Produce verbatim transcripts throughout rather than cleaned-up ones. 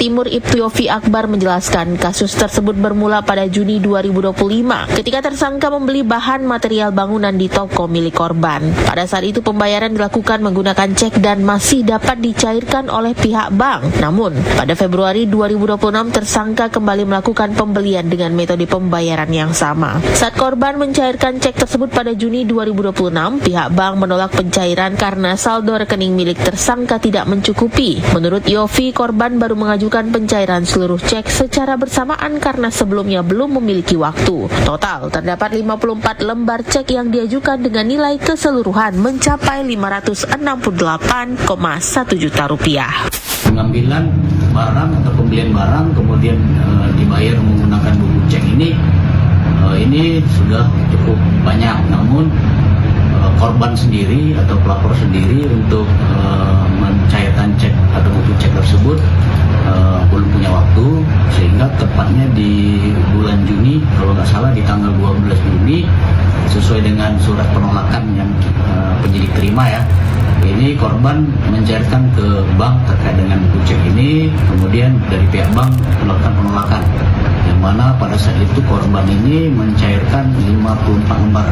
Timur Ibtu Yofi Akbar menjelaskan kasus tersebut bermula pada Juni dua ribu dua puluh lima ketika tersangka membeli bahan material bangunan di toko milik korban. Pada saat itu pembayaran dilakukan menggunakan cek dan masih dapat dicairkan oleh pihak bank. Namun, pada Februari dua ribu dua puluh enam tersangka kembali melakukan pembelian dengan metode pembayaran yang sama. Saat korban mencairkan cek tersebut pada Juni dua ribu dua puluh enam, pihak bank menolak pencairan karena saldo rekening milik tersangka tidak mencukupi. Menurut Yofi, korban baru mengajukan pencairan seluruh cek secara bersamaan karena sebelumnya belum memiliki waktu. Total, terdapat lima puluh empat lembar cek yang diajukan dengan nilai keseluruhan mencapai lima ratus enam puluh delapan koma satu juta rupiah. Pengambilan barang atau pembelian barang kemudian e, dibayar menggunakan buku cek ini e, ini sudah cukup banyak. Namun e, korban sendiri atau pelapor sendiri untuk e, mencairkan cek atau buku cek tersebut e, belum punya waktu, sehingga tepatnya di bulan Juni, kalau nggak salah di tanggal dua belas Juni, sesuai dengan surat penolakan yang e, penyidik terima ya, ini korban mencairkan ke bank terkait dengan buku cek ini, kemudian dari pihak bank melakukan penolakan, yang mana pada saat itu korban ini mencairkan lima puluh empat lembar.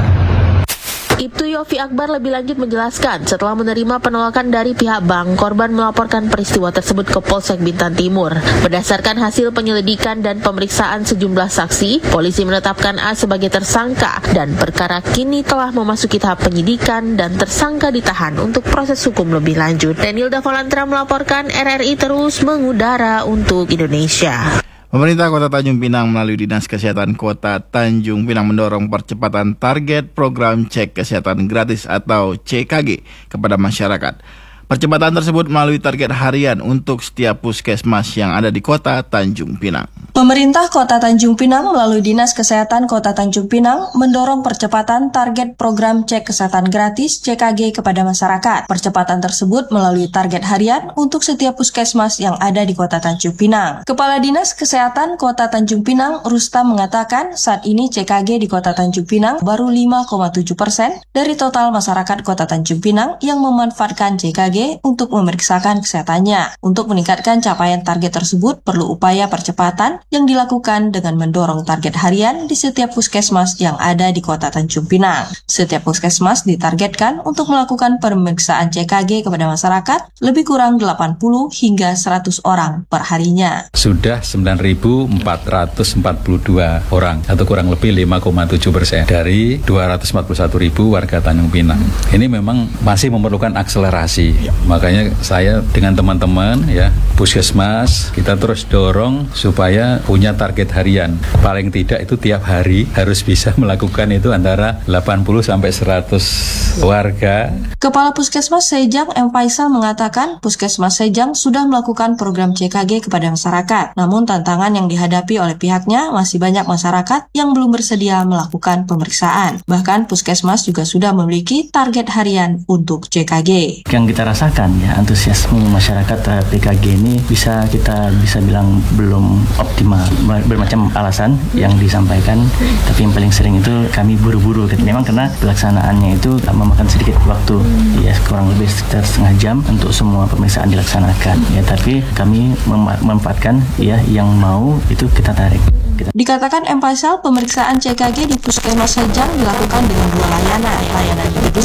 Ibtu Yofi Akbar lebih lanjut menjelaskan, setelah menerima penolakan dari pihak bank, korban melaporkan peristiwa tersebut ke Polsek Bintan Timur. Berdasarkan hasil penyelidikan dan pemeriksaan sejumlah saksi, polisi menetapkan A sebagai tersangka dan perkara kini telah memasuki tahap penyidikan dan tersangka ditahan untuk proses hukum lebih lanjut. Denilda Volantra melaporkan, R R I terus mengudara untuk Indonesia. Pemerintah Kota Tanjung Pinang melalui Dinas Kesehatan Kota Tanjung Pinang mendorong percepatan target program cek kesehatan gratis atau C K G kepada masyarakat. Percepatan tersebut melalui target harian untuk setiap puskesmas yang ada di Kota Tanjung Pinang. Pemerintah Kota Tanjung Pinang melalui Dinas Kesehatan Kota Tanjung Pinang mendorong percepatan target program cek kesehatan gratis C K G kepada masyarakat. Percepatan tersebut melalui target harian untuk setiap puskesmas yang ada di Kota Tanjung Pinang. Kepala Dinas Kesehatan Kota Tanjung Pinang, Rustam, mengatakan saat ini C K G di Kota Tanjung Pinang baru lima koma tujuh persen dari total masyarakat Kota Tanjung Pinang yang memanfaatkan C K G untuk memeriksakan kesehatannya. Untuk meningkatkan capaian target tersebut, perlu upaya percepatan yang dilakukan dengan mendorong target harian di setiap puskesmas yang ada di Kota Tanjung Pinang. Setiap puskesmas ditargetkan untuk melakukan pemeriksaan C K G kepada masyarakat lebih kurang delapan puluh hingga seratus orang per harinya. Sudah sembilan ribu empat ratus empat puluh dua orang atau kurang lebih lima koma tujuh persen dari dua ratus empat puluh satu ribu warga Tanjung Pinang. Ini memang masih memerlukan akselerasi. Makanya saya dengan teman-teman ya puskesmas kita terus dorong supaya punya target harian. Paling tidak itu tiap hari harus bisa melakukan itu antara delapan puluh sampai seratus warga. Kepala Puskesmas Sejang M. Faisal mengatakan Puskesmas Sejang sudah melakukan program C K G kepada masyarakat. Namun tantangan yang dihadapi oleh pihaknya masih banyak masyarakat yang belum bersedia melakukan pemeriksaan. Bahkan Puskesmas juga sudah memiliki target harian untuk C K G. Yang kita rasakan ya, antusiasme masyarakat terhadap C K G ini bisa kita bisa bilang belum optimal. Bermacam alasan yang disampaikan, tapi yang paling sering itu kami buru-buru. Memang karena pelaksanaannya itu memakan sedikit waktu, ya kurang lebih sekitar setengah jam untuk semua pemeriksaan dilaksanakan. Ya, tapi kami mem- memanfaatkan ya yang mau itu kita tarik. Kita. Dikatakan M. Faisal, pemeriksaan C K G di Puskesmas Sejang dilakukan dengan dua layanan, layanan individu